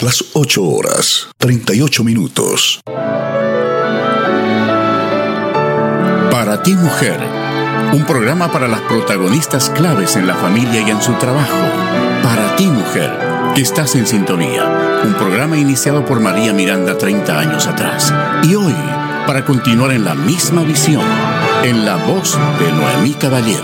Las 8:38. Para ti, mujer, un programa para las protagonistas claves en la familia y en su trabajo. Para ti, mujer, que estás en sintonía. Un programa iniciado por María Miranda 30 años atrás. Y hoy, para continuar en la misma visión, en la voz de Noemí Caballero.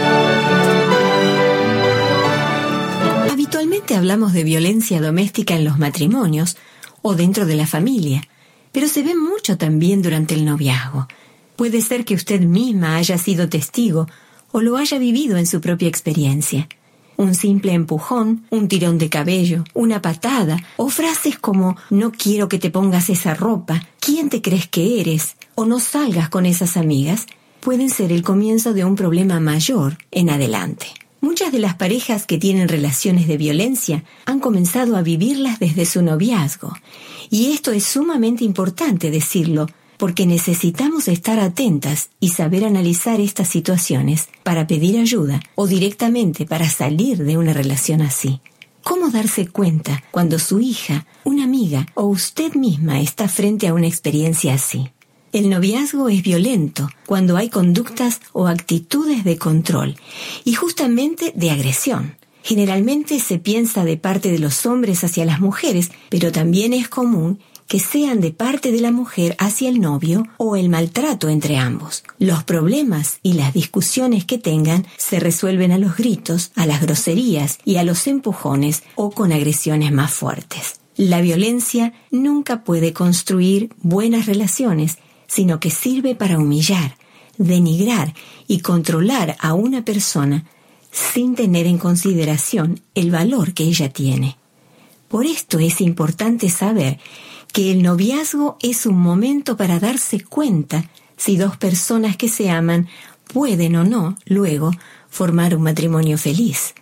Habitualmente hablamos de violencia doméstica en los matrimonios o dentro de la familia, pero se ve mucho también durante el noviazgo. Puede ser que usted misma haya sido testigo o lo haya vivido en su propia experiencia. Un simple empujón, un tirón de cabello, una patada o frases como «no quiero que te pongas esa ropa», «¿quién te crees que eres?» o «no salgas con esas amigas» pueden ser el comienzo de un problema mayor en adelante. Muchas de las parejas que tienen relaciones de violencia han comenzado a vivirlas desde su noviazgo. Y esto es sumamente importante decirlo, porque necesitamos estar atentas y saber analizar estas situaciones para pedir ayuda o directamente para salir de una relación así. ¿Cómo darse cuenta cuando su hija, una amiga o usted misma está frente a una experiencia así? El noviazgo es violento cuando hay conductas o actitudes de control y justamente de agresión. Generalmente se piensa de parte de los hombres hacia las mujeres, pero también es común que sean de parte de la mujer hacia el novio o el maltrato entre ambos. Los problemas y las discusiones que tengan se resuelven a los gritos, a las groserías y a los empujones o con agresiones más fuertes. La violencia nunca puede construir buenas relaciones, sino que sirve para humillar, denigrar y controlar a una persona sin tener en consideración el valor que ella tiene. Por esto es importante saber que el noviazgo es un momento para darse cuenta si dos personas que se aman pueden o no, luego, formar un matrimonio feliz.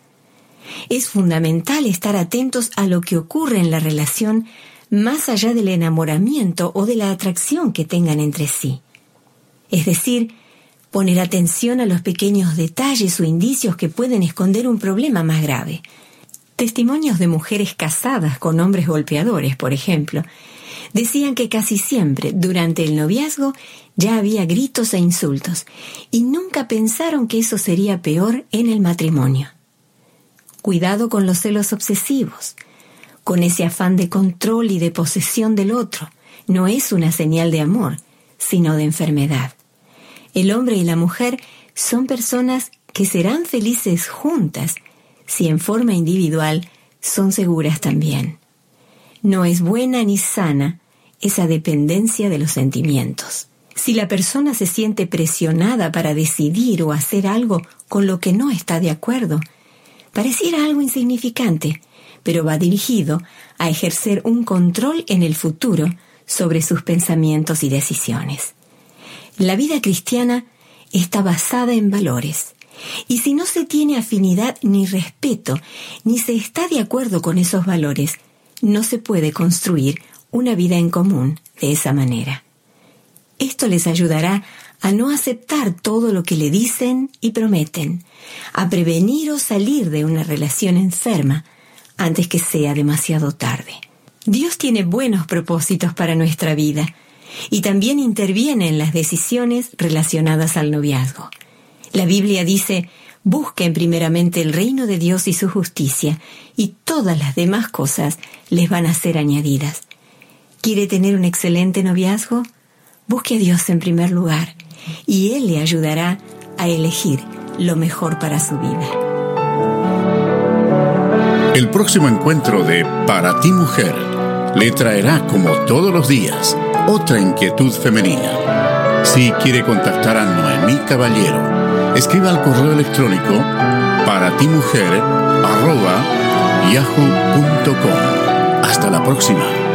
Es fundamental estar atentos a lo que ocurre en la relación más allá del enamoramiento o de la atracción que tengan entre sí. Es decir, poner atención a los pequeños detalles o indicios que pueden esconder un problema más grave. Testimonios de mujeres casadas con hombres golpeadores, por ejemplo, decían que casi siempre, durante el noviazgo, ya había gritos e insultos, y nunca pensaron que eso sería peor en el matrimonio. Cuidado con los celos obsesivos, con ese afán de control y de posesión del otro. No es una señal de amor, sino de enfermedad. El hombre y la mujer son personas que serán felices juntas, si en forma individual son seguras también. No es buena ni sana esa dependencia de los sentimientos. Si la persona se siente presionada para decidir o hacer algo con lo que no está de acuerdo, pareciera algo insignificante, pero va dirigido a ejercer un control en el futuro sobre sus pensamientos y decisiones. La vida cristiana está basada en valores, y si no se tiene afinidad ni respeto, ni se está de acuerdo con esos valores, no se puede construir una vida en común de esa manera. Esto les ayudará a no aceptar todo lo que le dicen y prometen, a prevenir o salir de una relación enferma antes que sea demasiado tarde. Dios tiene buenos propósitos para nuestra vida y también interviene en las decisiones relacionadas al noviazgo. La Biblia dice: busquen primeramente el reino de Dios y su justicia, y todas las demás cosas les van a ser añadidas. ¿Quiere tener un excelente noviazgo? Busque a Dios en primer lugar, y Él le ayudará a elegir lo mejor para su vida. El próximo encuentro de Para ti, mujer le traerá, como todos los días, otra inquietud femenina. Si quiere contactar a Noemí Caballero, escriba al correo electrónico paratimujer@yahoo.com. Hasta la próxima.